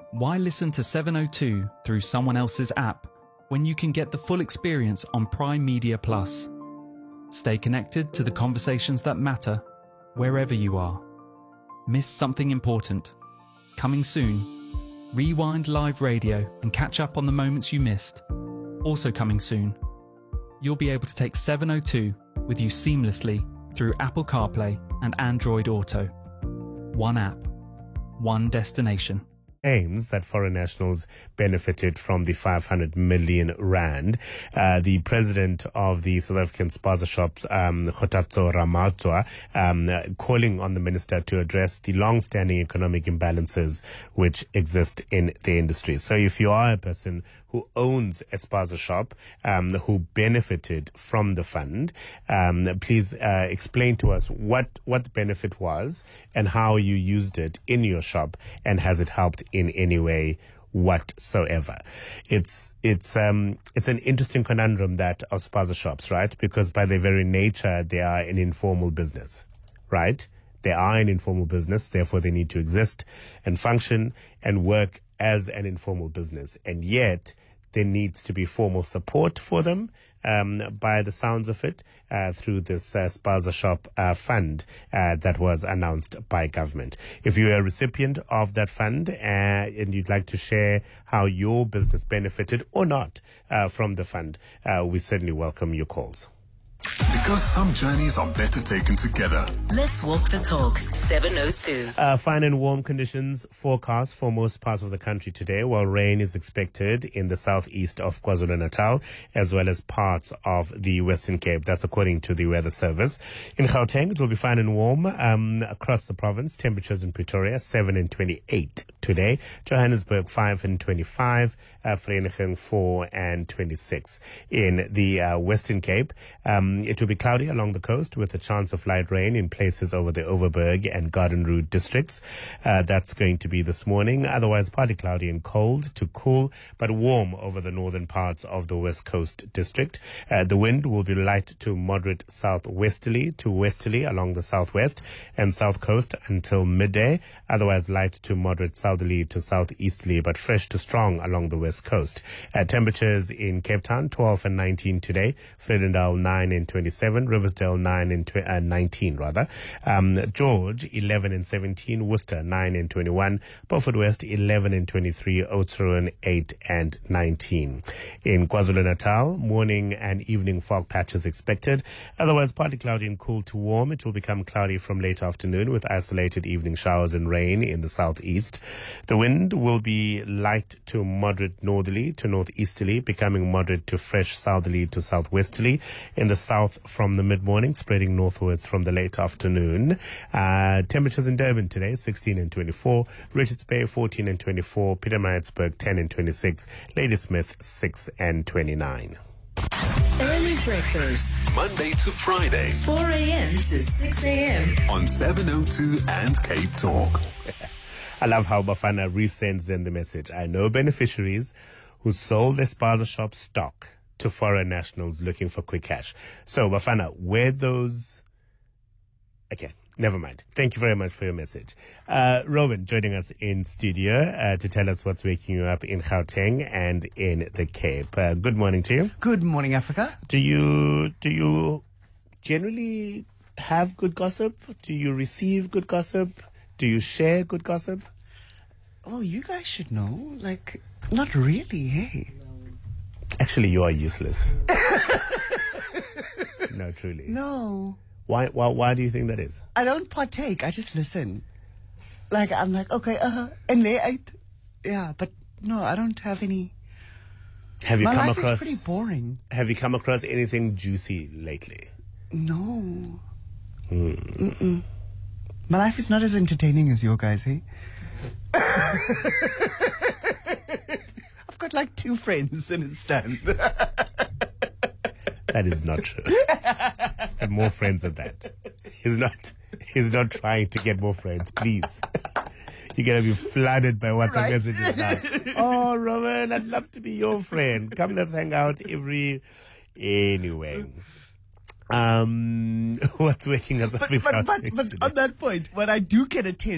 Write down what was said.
Why listen to 702 through someone else's app when you can get the full experience on Prime Media Plus? Stay connected to the conversations that matter wherever you are. Missed something important? Coming soon. Rewind live radio and catch up on the moments you missed. Also coming soon. You'll be able to take 702 with you seamlessly through Apple CarPlay and Android Auto. One app, one destination. Aims that foreign nationals benefited from the 500 million rand. The president of the South African Spaza Shops, Kgothatso Ramatswa, calling on the minister to address the long-standing economic imbalances which exist in the industry. So if you are a person who owns a Spaza shop, who benefited from the fund, please explain to us what the benefit was and how you used it in your shop, and has it helped in any way whatsoever. It's an interesting conundrum, that of Spaza shops, right? Because by their very nature, they are an informal business, right? They are an informal business, therefore they need to exist and function and work as an informal business. And yet there needs to be formal support for them, by the sounds of it, through this Spaza Shop fund that was announced by government. If you're a recipient of that fund and you'd like to share how your business benefited or not from the fund, we certainly welcome your calls. Because some journeys are better taken together. Let's walk the talk. 702. Fine and warm conditions forecast for most parts of the country today, while rain is expected in the southeast of KwaZulu-Natal as well as parts of the Western Cape. That's according to the Weather Service. In Gauteng, it will be fine and warm across the province. Temperatures in Pretoria 7 and 28 today. Johannesburg 5 and 25. Vereeniging 4 and 26. In the Western Cape, it will be cloudy along the coast with a chance of light rain in places over the Overberg and Garden Route districts. That's going to be this morning. Otherwise, partly cloudy and cold to cool, but warm over the northern parts of the West Coast district. The wind will be light to moderate southwesterly to westerly along the southwest and south coast until midday. Otherwise, light to moderate southerly to southeasterly, but fresh to strong along the west coast. Temperatures in Cape Town 12 and 19 today. Vredendal 9 and 27. Riversdale 9 and 19 rather. George 11 and 17. Worcester 9 and 21. Beaufort West 11 and 23. Oudtshoorn 8 and 19. In KwaZulu-Natal, morning and evening fog patches expected. Otherwise, partly cloudy and cool to warm. It will become cloudy from late afternoon with isolated evening showers and rain in the southeast. The wind will be light to moderate northerly to northeasterly, becoming moderate to fresh southerly to southwesterly. In the south from the mid-morning, spreading northwards from the late afternoon. Temperatures in Durban today, 16 and 24. Richards Bay, 14 and 24. Pietermaritzburg, 10 and 26. Ladysmith, 6 and 29. Early breakfast. Monday to Friday. 4 a.m. to 6 a.m. On 702 and Cape Talk. I love how Bafana resends them the message. I know beneficiaries who sold their Spaza Shop stock to foreign nationals looking for quick cash. So, Bafana, where those... Okay, never mind. Thank you very much for your message. Robin joining us in studio to tell us what's waking you up in Gauteng and in the Cape. Good morning to you. Good morning, Africa. Do you generally have good gossip? Do you receive good gossip? Do you share good gossip? Well, you guys should know. Like, not really, hey. Actually, you are useless. No, truly. No. Why do you think that is? I don't partake. I just listen. Like, I'm like, okay, and yeah, but no, I don't have any. Have you My come life across? is pretty boring. Have you come across anything juicy lately? No. My life is not as entertaining as your guys, hey? I've got like 2 friends and it's done. That is not true. He's got more friends than that. He's not trying to get more friends, please. You're going to be flooded by WhatsApp messages now. Oh, Roman, I'd love to be your friend. Come, let's hang out anyway. What's waking us up? But on that point, when I do get a